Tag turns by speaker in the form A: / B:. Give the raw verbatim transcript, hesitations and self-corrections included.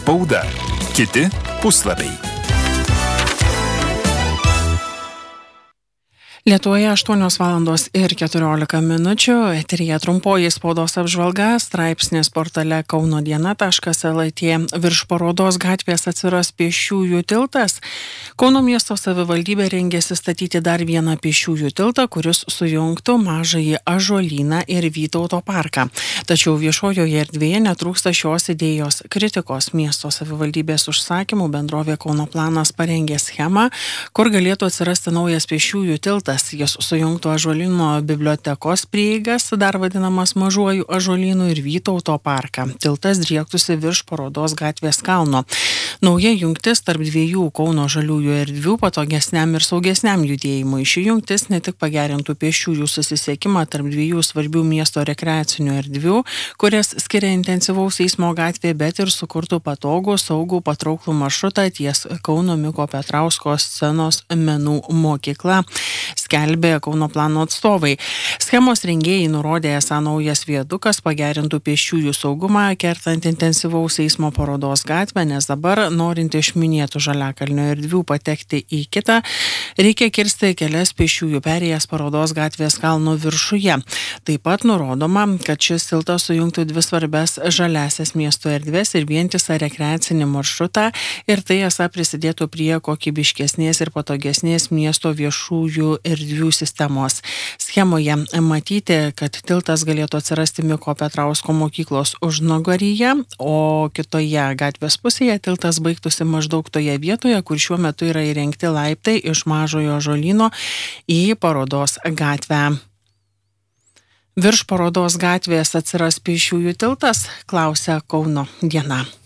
A: Spauda. Kiti puslapiai.
B: Lietuvoje aštuonios valandos ir keturiolika minučių, eteryje trumpoji spaudos apžvalga, straipsnis portale kauno diena taškas lt. Virš Parodos gatvės atsiras pėsčiųjų tiltas. Kauno miesto savivaldybė rengėsi statyti dar vieną pėsčiųjų tiltą, kuris sujungtų Mažąjį Ąžuolyną ir Vytauto parką. Tačiau viešojoje erdvėje netrūksta šios idėjos kritikos. Miesto savivaldybės užsakymų bendrovė Kauno planas parengė schemą, kur galėtų atsirasti naujas pėsčiųjų tiltas. Jis sujungtų Ąžuolyno bibliotekos prieigas, dar vadinamas Mažuoju Ąžuolynu, ir Vytauto parką. Tiltas driektųsi virš Parodos gatvės kalno. Nauja jungtis tarp dviejų Kauno žaliųjų erdvių patogesniam ir saugesniam judėjimui. Ši jungtis ne tik pagerintų pėsčiųjų susisiekimą tarp dviejų svarbių miesto rekreacinių erdvių, kurias skiria intensyvaus eismo gatvė, bet ir sukurtų patogų, saugų, patrauklų maršrutą ties Kauno Miko Petrausko scenos menų mokykla, skelbė Kauno plano atstovai. Schemos rengėjai nurodė, esą naujas viadukas pagerintų pėsčiųjų saugumą, kertant intensyvaus eismo Parodos gatvę, nes dabar, norint iš minėtų Žaliakalnio erdvių patekti į kitą, reikia kirsti kelias pėsčiųjų perėjas Parodos gatvės kalno viršuje. Taip pat nurodoma, kad šis tiltas sujungtų dvi svarbias žaliasias miesto erdvės ir vientisą rekreacinį maršrutą, ir tai esą prisidėtų prie kokybiškesnės ir patogesnės miesto viešųjų erdvių sistemos. Schemoje matyti, kad tiltas galėtų atsirasti Miko Petrausko mokyklos užnugaryje, o kitoje gatvės pusėje tiltas baigtųsi maždaug toje vietoje, kur šiuo metu yra įrengti laiptai iš Mažojo Ąžuolyno į Parodos gatvę. Virš Parodos gatvės atsiras pėsčiųjų tiltas, klausia Kauno diena.